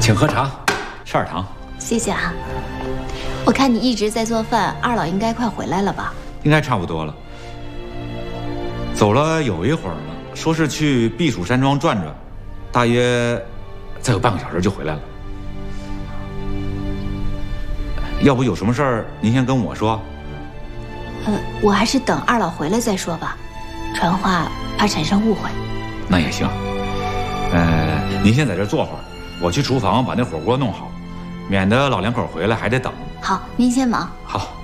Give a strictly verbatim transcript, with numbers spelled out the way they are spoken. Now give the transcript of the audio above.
请喝茶，吃点糖。 谢谢啊。我看你一直在做饭，二老应该快回来了吧？ 应该差不多了。走了有一会儿了，说是去避暑山庄转转，大约再有半个小时就回来了。要不有什么事儿您先跟我说。 呃，我还是等二老回来再说吧，传话怕产生误会。 那也行。呃，您先在这坐会儿，我去厨房把那火锅弄好，免得老两口回来还得等。 好，您先忙。 好。